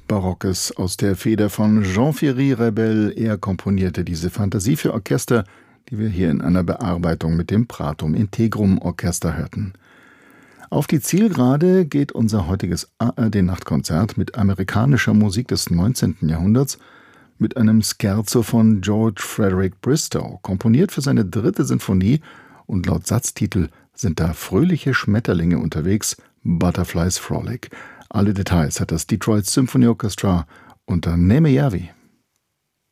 Barockes aus der Feder von Jean-Thierry Rebel. Er komponierte diese Fantasie für Orchester, die wir hier in einer Bearbeitung mit dem Pratum Integrum Orchester hörten. Auf die Zielgerade geht unser heutiges ARD-Nachtkonzert mit amerikanischer Musik des 19. Jahrhunderts, mit einem Scherzo von George Frederick Bristow, komponiert für seine 3. Sinfonie, und laut Satztitel sind da fröhliche Schmetterlinge unterwegs, Butterflies Frolic. Alle Details hat das Detroit Symphony Orchestra unter Neme Yavi.